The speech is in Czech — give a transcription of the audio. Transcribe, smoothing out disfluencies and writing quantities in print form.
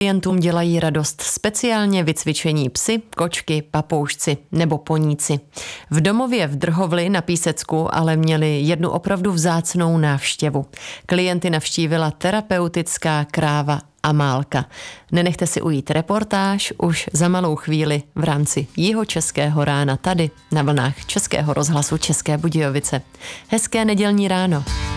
Klientům dělají radost speciálně vycvičení psi, kočky, papoušci nebo poníci. V domově v Drhovli na Písecku ale měli jednu opravdu vzácnou návštěvu. Klienty navštívila terapeutická kráva Amálka. Nenechte si ujít reportáž už za malou chvíli v rámci Jihočeského rána tady na vlnách Českého rozhlasu České Budějovice. Hezké nedělní ráno.